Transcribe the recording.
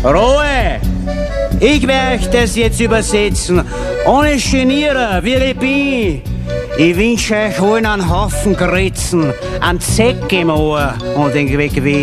Ruhe! Ich werde euch das jetzt übersetzen, ohne Genieren, wie ich bin. Ich wünsche euch allen einen Haufen Gritzen, einen Zeck im Ohr und den Weg